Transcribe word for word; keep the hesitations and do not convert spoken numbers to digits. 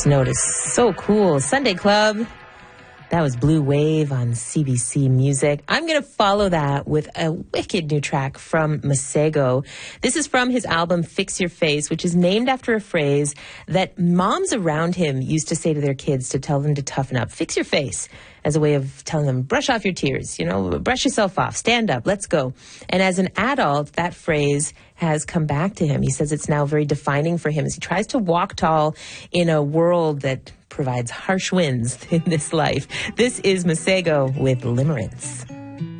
Note is so cool. Sunday Club. That was Blue Wave on C B C Music. I'm going to follow that with a wicked new track from Masego. This is from his album Fix Your Face, which is named after a phrase that moms around him used to say to their kids to tell them to toughen up. Fix your face, as a way of telling them, brush off your tears, you know, brush yourself off, stand up, let's go. And as an adult, that phrase has come back to him. He says it's now very defining for him as he tries to walk tall in a world that provides harsh winds in this life. This is Masego with Limerence.